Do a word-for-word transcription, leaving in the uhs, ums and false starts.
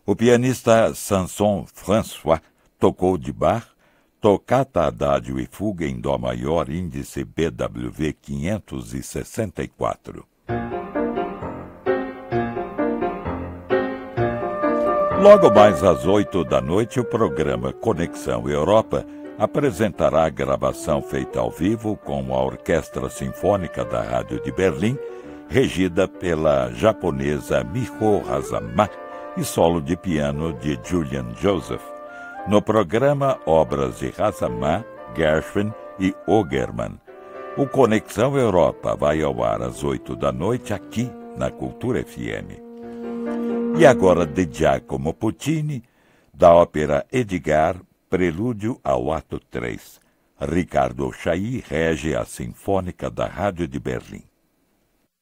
O pianista Samson François tocou de Bach, Toccata Adagio e Fuga em Dó maior, índice B W V quinhentos e sessenta e quatro. Logo mais às oito da noite, o programa Conexão Europa apresentará a gravação feita ao vivo com a Orquestra Sinfônica da Rádio de Berlim, regida pela japonesa Miho Hazama, e solo de piano de Julian Joseph. No programa, obras de Hazama, Gershwin e Ogerman. O Conexão Europa vai ao ar às oito da noite aqui na Cultura F M. E agora de Giacomo Puccini, da ópera Edgar, Prelúdio ao Ato três. Ricardo Chailly rege a Sinfônica da Rádio de Berlim.